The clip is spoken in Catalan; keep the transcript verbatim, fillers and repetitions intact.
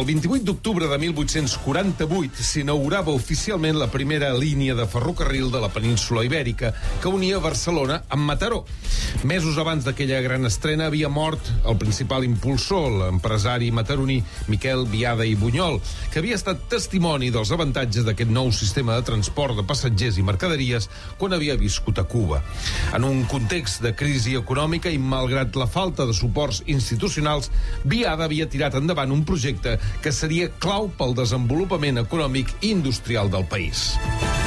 El vint-i-vuit d'octubre de mil vuit-cents quaranta-vuit s'inaugurava oficialment la primera línia de ferrocarril de la península Ibèrica que unia Barcelona amb Mataró. Mesos abans d'aquella gran estrena havia mort el principal impulsor, l'empresari mataroní Miquel Biada i Bunyol, que havia estat testimoni dels avantatges d'aquest nou sistema de transport de passatgers i mercaderies quan havia viscut a Cuba. En un context de crisi econòmica i malgrat la falta de suports institucionals, Biada havia tirat endavant un projecte que seria clau pel desenvolupament econòmic i industrial del país.